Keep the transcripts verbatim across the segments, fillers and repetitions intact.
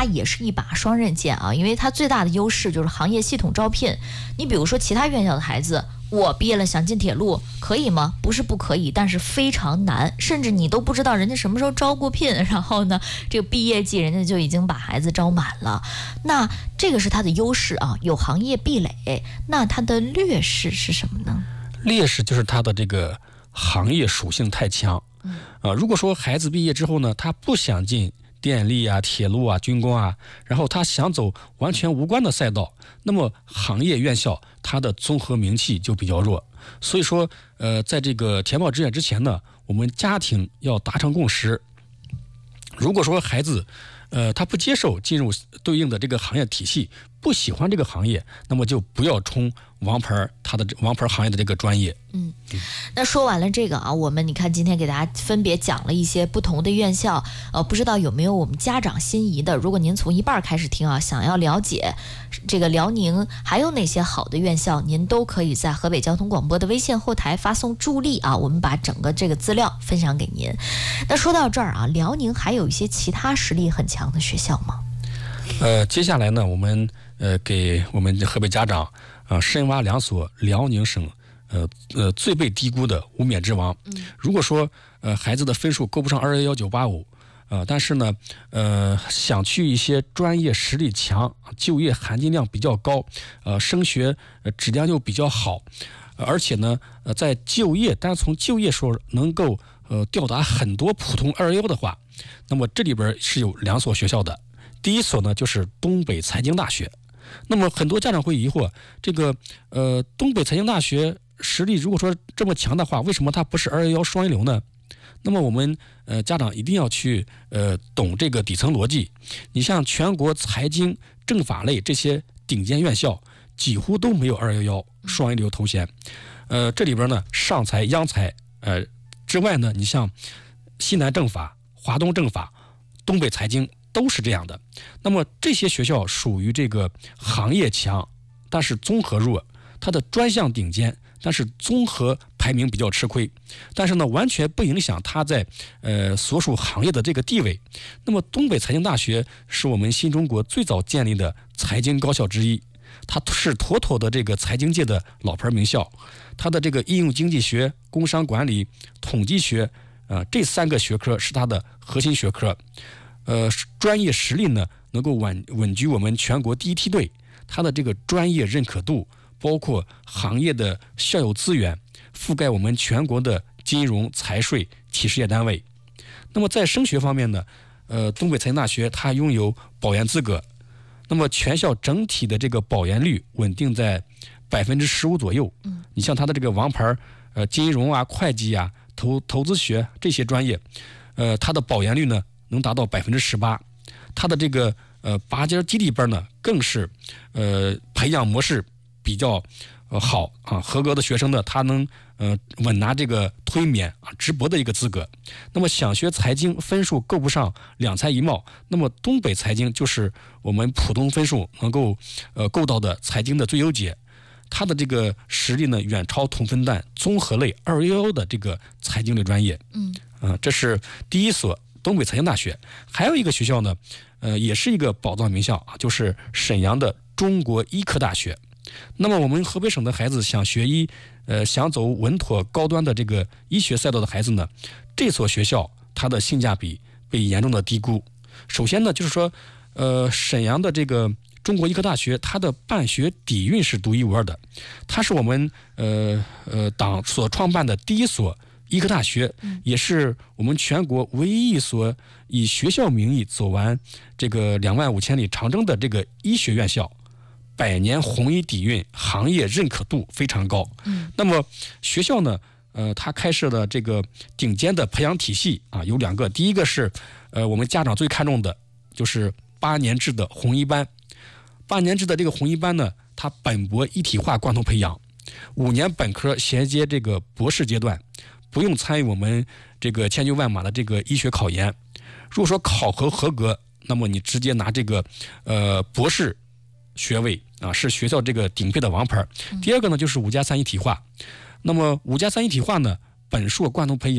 它也是一把双刃剑啊，因为它最大的优势就是行业系统招聘。你比如说其他院校的孩子，我毕业了想进铁路可以吗？不是不可以，但是非常难，甚至你都不知道人家什么时候招过聘，然后呢，这个毕业季人家就已经把孩子招满了。那这个是它的优势啊，有行业壁垒。那它的劣势是什么呢？ 劣势就是它的这个行业属性太强。嗯、呃，如果说孩子毕业之后呢，他不想进电力啊、铁路啊、军工啊，然后他想走完全无关的赛道，那么行业院校它的综合名气就比较弱。所以说，呃，在这个填报志愿之前呢，我们家庭要达成共识。如果说孩子，呃，他不接受进入对应的这个行业体系，不喜欢这个行业，那么就不要冲王牌，他的王牌行业的这个专业。 嗯，那说完了这个啊，我们你看今天给大家分别讲了一些不同的院校，呃，不知道有没有我们家长心仪的？如果您从一半开始听啊，想要了解这个辽宁还有哪些好的院校，您都可以在河北交通广播的微信后台发送助力啊，我们把整个这个资料分享给您。那说到这儿啊，辽宁还有一些其他实力很强的学校吗？ 呃，接下来呢，我们呃给我们河北家长啊、呃、深挖两所辽宁省呃呃最被低估的无冕之王。嗯，如果说呃孩子的分数够不上二幺幺九八五，呃，但是呢，呃，想去一些专业实力强、就业含金量比较高、呃升学呃质量又比较好，呃、而且呢，呃在就业，但是从就业说能够呃吊打很多普通二幺幺的话，那么这里边是有两所学校的。第一所呢就是东北财经大学。那么很多家长会疑惑，这个呃东北财经大学实力如果说这么强的话，为什么它不是二幺幺双一流呢？那么我们呃家长一定要去呃懂这个底层逻辑。你像全国财经、政法类这些顶尖院校，几乎都没有二幺幺双一流头衔。呃，这里边呢上财、央财呃之外呢，你像西南政法、华东政法、东北财经。都是这样的。那么这些学校属于这个行业强，但是综合弱，它的专项顶尖，但是综合排名比较吃亏。但是呢，完全不影响它在呃所属行业的这个地位。那么东北财经大学是我们新中国最早建立的财经高校之一，它是妥妥的这个财经界的老牌名校。它的这个应用经济学、工商管理、统计学，呃这三个学科是它的核心学科。呃，专业实力呢能够稳稳居我们全国第一梯队，它的这个专业认可度，包括行业的校友资源，覆盖我们全国的金融、财税、企事业单位。那么在升学方面呢，呃，东北财经大学它拥有保研资格，那么全校整体的这个保研率稳定在百分之十五左右。嗯，你像它的这个王牌，呃，金融啊、会计啊、投投资学这些专业，呃，它的保研率呢能达到百分之十八，它的这个呃拔尖基地班呢，更是呃培养模式比较呃好啊，合格的学生呢，他能呃稳拿这个推免啊直博的一个资格。那么想学财经，分数够不上两才一貌，那么东北财经就是我们普通分数能够呃够到的财经的最优解。它的这个实力呢，远超同分段综合类二幺幺的这个财经类专业。嗯，呃，这是第一所。东北财经大学。还有一个学校呢，呃，也是一个宝藏名校啊，就是沈阳的中国医科大学。那么我们河北省的孩子想学医，呃，想走稳妥高端的这个医学赛道的孩子呢，这所学校它的性价比被严重的低估。首先呢，就是说，呃，沈阳的这个中国医科大学，它的办学底蕴是独一无二的，它是我们呃呃党所创办的第一所医科大学，也是我们全国唯一一所以学校名义走完这个两万五千里长征的这个医学院校，百年红医底蕴，行业认可度非常高。嗯，那么学校呢，呃，它开设的这个顶尖的培养体系啊，有两个，第一个是呃我们家长最看重的，就是八年制的红医班。八年制的这个红医班呢，它本博一体化贯通培养，五年本科衔接这个博士阶段。不用参与我们这个千军万马的这个医学考研，如果说考核合格，那么你直接拿这个呃博士学位啊，是学校这个顶配的王牌。第二个呢，就是五加三一体化。那么五加三一体化呢，本硕贯通培养，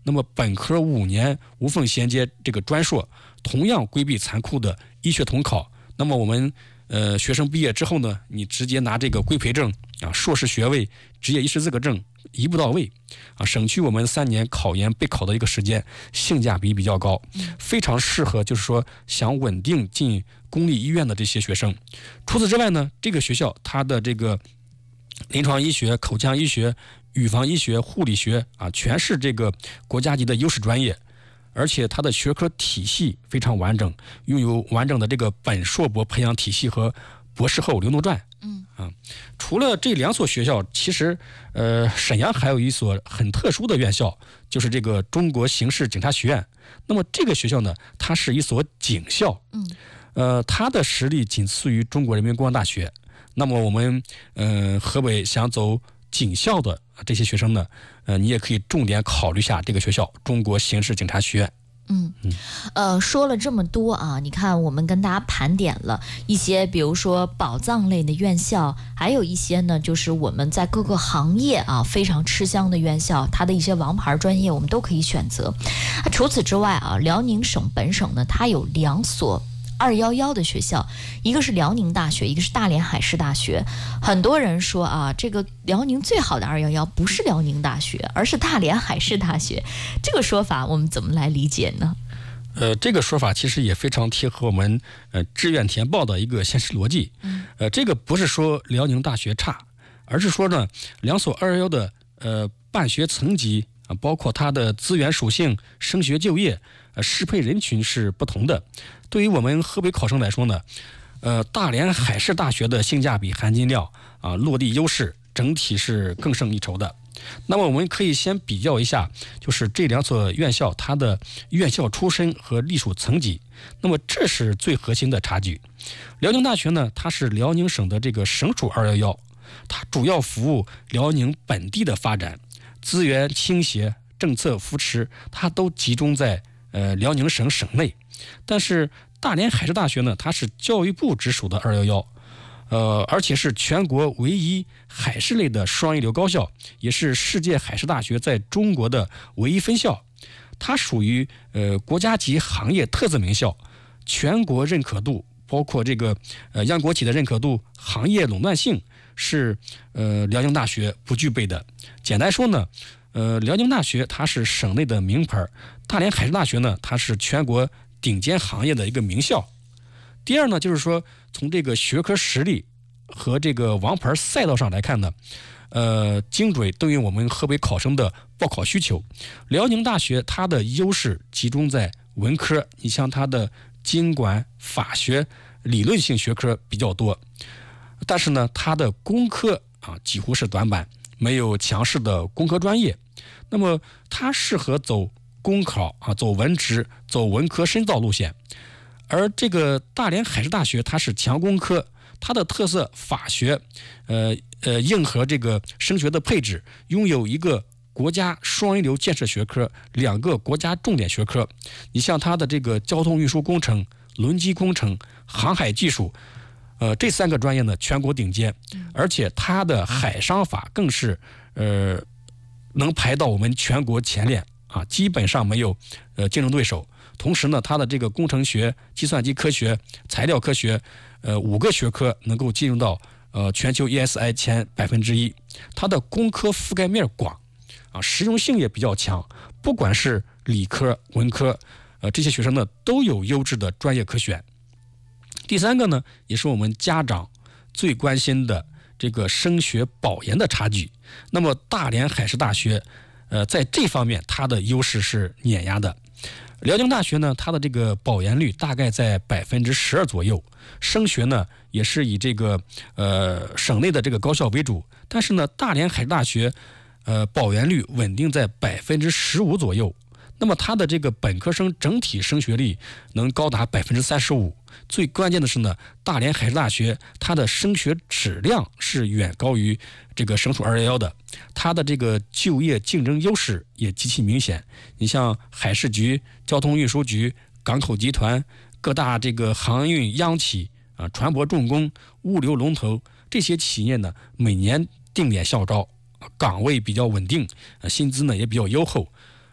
那么本科五年无缝衔接这个专硕，同样规避残酷的医学统考。那么我们呃学生毕业之后呢，你直接拿这个规培证啊、硕士学位、执业医师资格证一步到位啊，省去我们三年考研备考的一个时间，性价比比较高，非常适合就是说想稳定进公立医院的这些学生。除此之外呢，这个学校它的这个临床医学、口腔医学、预防医学、护理学啊，全是这个国家级的优势专业，而且它的学科体系非常完整，拥有完整的这个本硕博培养体系和博士后流动传。 嗯啊，除了这两所学校，其实呃沈阳还有一所很特殊的院校，就是这个中国刑事警察学院。那么这个学校呢，它是一所警校， 嗯， 呃，它的实力仅次于中国人民公安大学。那么我们呃河北想走警校的这些学生呢，呃，你也可以重点考虑一下这个学校——中国刑事警察学院。 嗯，呃，说了这么多啊，你看我们跟大家盘点了一些，比如说宝藏类的院校，还有一些呢，就是我们在各个行业啊非常吃香的院校，它的一些王牌专业我们都可以选择。除此之外啊，辽宁省本省呢，它有两所二幺幺的学校，一个是辽宁大学，一个是大连海事大学。很多人说啊，这个辽宁最好的二幺幺不是辽宁大学，而是大连海事大学。这个说法我们怎么来理解呢？ 呃，这个说法其实也非常贴合我们呃志愿填报的一个现实逻辑。呃，这个不是说辽宁大学差，而是说呢，两所二幺幺的呃办学层级啊，包括它的资源属性、升学就业、呃适配人群是不同的。对于我们河北考生来说呢，呃，大连海事大学的性价比含金量啊、落地优势整体是更胜一筹的。那么我们可以先比较一下，就是这两所院校它的院校出身和隶属层级。那么这是最核心的差距。辽宁大学呢，它是辽宁省的这个省属二幺幺，它主要服务辽宁本地的发展，资源倾斜、政策扶持，它都集中在呃辽宁省省内。但是大连海事大学呢，它是教育部直属的二幺幺。呃，而且是全国唯一海事类的双一流高校，也是世界海事大学在中国的唯一分校。它属于呃国家级行业特色名校，全国认可度，包括这个呃央国企的认可度、行业垄断性，是呃辽宁大学不具备的。简单说呢，呃辽宁大学它是省内的名牌，大连海事大学呢，它是全国顶尖行业的一个名校。第二呢，就是说从这个学科实力和这个王牌赛道上来看呢，呃，精准对应我们河北考生的报考需求。辽宁大学它的优势集中在文科，你像它的经管、法学、理论性学科比较多，但是呢，它的工科啊几乎是短板，没有强势的工科专业。那么它适合走公考啊，走文职、走文科深造路线。而这个大连海事大学它是强工科，它的特色法学，呃呃应和这个升学的配置，拥有一个国家双一流建设学科，两个国家重点学科。你像它的这个交通运输工程、轮机工程、航海技术，呃这三个专业呢全国顶尖，而且它的海商法更是呃能排到我们全国前列啊，基本上没有呃竞争对手。同时呢，它的这个工程学、计算机科学、材料科学，呃，五个学科能够进入到呃全球 E S I 前百分之一。它的工科覆盖面广，啊，实用性也比较强。不管是理科、文科，呃，这些学生呢都有优质的专业可选。第三个呢，也是我们家长最关心的这个升学保研的差距。那么大连海事大学，呃，在这方面它的优势是碾压的。辽宁大学呢，它的这个保研率大概在百分之十二左右，升学呢也是以这个呃省内的这个高校为主，但是呢，大连海事大学呃保研率稳定在百分之十五左右，那么它的这个本科生整体升学率能高达百分之三十五。最关键的是呢，大连海事大学它的升学质量是远高于这个省属二幺幺的，它的这个就业竞争优势也极其明显。你像海事局、交通运输局、港口集团、各大这个航运央企啊、船舶重工、物流龙头这些企业呢，每年定点校招，岗位比较稳定，薪资呢也比较优厚。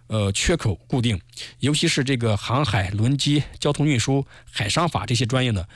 呃缺口固定，尤其是这个航海、轮机、交通运输、海商法这些专业呢，